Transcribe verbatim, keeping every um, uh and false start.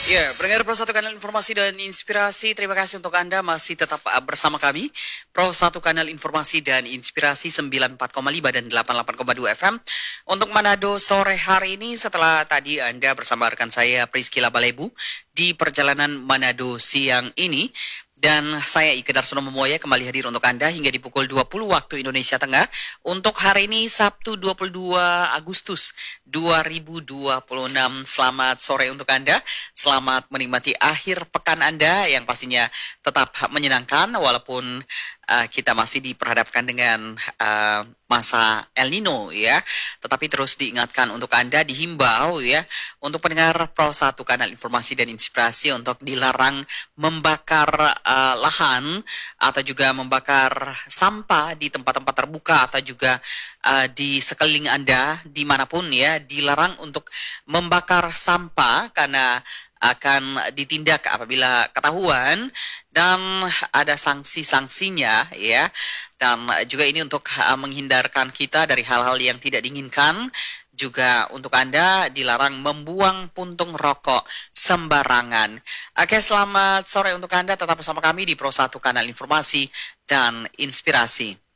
Ya, pendengar Pro satu Kanal Informasi dan Inspirasi, terima kasih untuk Anda masih tetap uh, bersama kami. Pro satu Kanal Informasi dan Inspirasi sembilan puluh empat koma lima dan delapan puluh delapan koma dua F M. Untuk Manado sore hari ini, setelah tadi Anda bersama rekan saya Priscila Balebu di perjalanan Manado siang ini. Dan saya Ike Darsono Memoya kembali hadir untuk Anda hingga di pukul dua puluh waktu Indonesia Tengah. Untuk hari ini Sabtu dua puluh dua Agustus dua ribu dua puluh enam. Selamat sore untuk Anda. Selamat menikmati akhir pekan Anda yang pastinya tetap menyenangkan walaupun uh, kita masih diperhadapkan dengan uh, masa El Nino ya. Tetapi terus diingatkan untuk Anda, dihimbau ya untuk pendengar Pro satu Kanal Informasi dan Inspirasi untuk dilarang membakar uh, lahan atau juga membakar sampah di tempat-tempat terbuka atau juga uh, di sekeliling Anda dimanapun ya, dilarang untuk membakar sampah karena akan ditindak apabila ketahuan dan ada sanksi-sanksinya ya. Dan juga ini untuk uh, menghindarkan kita dari hal-hal yang tidak diinginkan. Juga untuk Anda dilarang membuang puntung rokok sembarangan. Oke, selamat sore untuk Anda, tetap bersama kami di Pro satu Kanal Informasi dan Inspirasi.